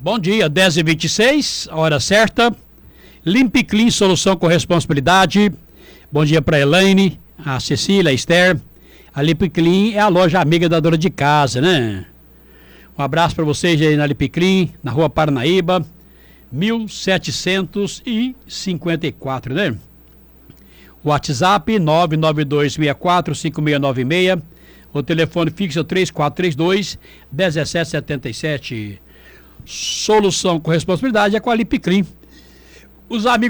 Bom dia, 10h26, hora certa. Limpe Clean, solução com responsabilidade. Bom dia para Elaine, a Cecília, a Esther. A Limpe Clean é a loja amiga da dona de casa, né? Um abraço para vocês aí na Limpe Clean, na rua Paranaíba, 1754, né? WhatsApp 992645696. O telefone fixo é 3432-1777. Solução com responsabilidade é com a Limpe Clean. Os amigos